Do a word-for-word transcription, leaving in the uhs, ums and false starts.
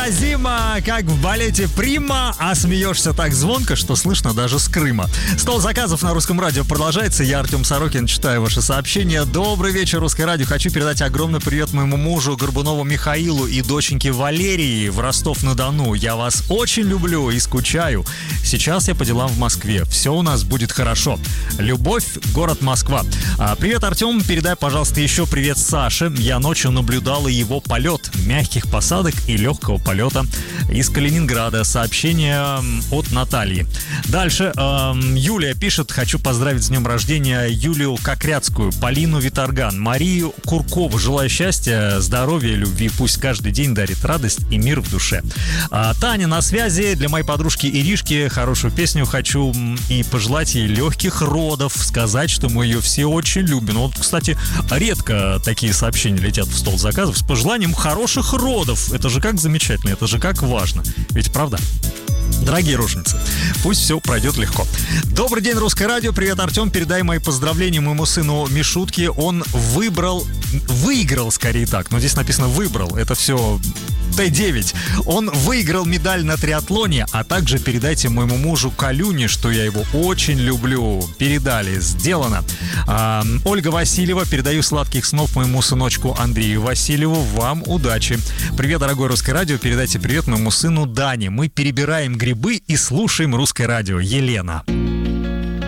невообразимо, как в балете «Прима», а смеешься так звонко, что слышно даже с Крыма. Стол заказов на Русском радио продолжается. Я, Артем Сорокин, читаю ваши сообщения. Добрый вечер, Русское радио. Хочу передать огромный привет моему мужу Горбунову Михаилу и доченьке Валерии в Ростов-на-Дону. Я вас очень люблю и скучаю. Сейчас я по делам в Москве. Все у нас будет хорошо. Любовь, город Москва. А, привет, Артем. Передай, пожалуйста, еще привет Саше. Я ночью наблюдала его полет мягких посадок и легкого полета из Калининграда. Сообщение от Натальи. Дальше. Э, Юлия пишет: хочу поздравить с днем рождения Юлию Кокряцкую, Полину Виторган, Марию Куркову. Желаю счастья, здоровья, любви. Пусть каждый день дарит радость и мир в душе. А, Таня на связи. Для моей подружки Иришки хорошую песню хочу и пожелать ей легких родов. Сказать, что мы ее все очень любим. Вот, кстати, редко такие сообщения летят в стол заказов с пожеланием хороших родов. Это же как замечательно, это же как важно. Ведь правда? Дорогие рушницы, пусть все пройдет легко. Добрый день, Русское радио. Привет, Артем. Передай мои поздравления моему сыну Мишутке. Он выбрал, выиграл, скорее так, но здесь написано «выбрал». Это все Т девять. Он выиграл медаль на триатлоне, а также передайте моему мужу Калюне, что я его очень люблю. Передали. Сделано. А, Ольга Васильева. Передаю сладких снов моему сыночку Андрею Васильеву. Вам удачи. Привет, дорогое Русское радио. Передайте привет моему сыну Дане. Мы перебираем грибы и слушаем Русское радио. Елена.